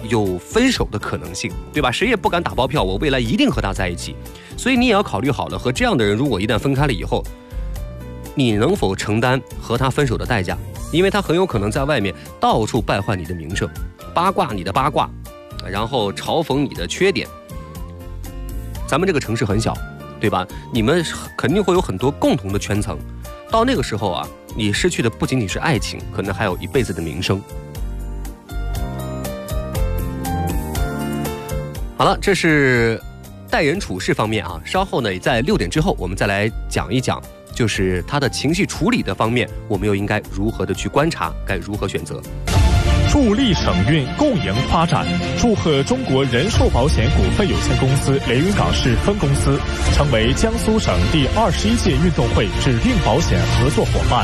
有分手的可能性，对吧？谁也不敢打包票，我未来一定和他在一起。所以你也要考虑好了，和这样的人如果一旦分开了以后，你能否承担和他分手的代价？因为他很有可能在外面到处败坏你的名声，八卦你的八卦，然后嘲讽你的缺点。咱们这个城市很小，对吧？你们肯定会有很多共同的圈层。到那个时候啊，你失去的不仅仅是爱情，可能还有一辈子的名声。好了，这是待人处事方面啊。稍后呢，在6点之后，我们再来讲一讲，就是他的情绪处理的方面，我们又应该如何的去观察，该如何选择。 助力省运共赢发展，祝贺中国人寿保险股份有限公司连云港市分公司成为江苏省第21届运动会指定保险合作伙伴。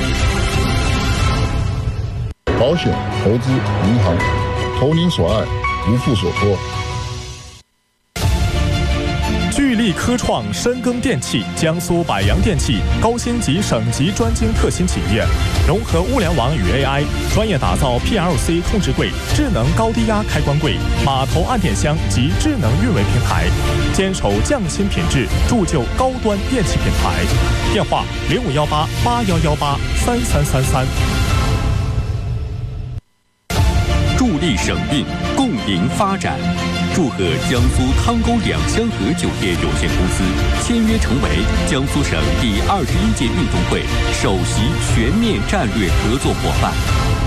保险、投资、银行，投您所爱，无负所托。 聚力科创深耕电器，江苏百洋电器高新级省级专精特新企业，融合物联网与 AI， 专业打造 PLC 控制柜、智能高低压开关柜、码头按电箱及智能运维平台，坚守匠心品质，铸就高端电器品牌。电话051881183333。 助力省运，共赢发展。祝贺江苏汤沟两香河酒店有限公司签约成为江苏省第21届运动会首席全面战略合作伙伴。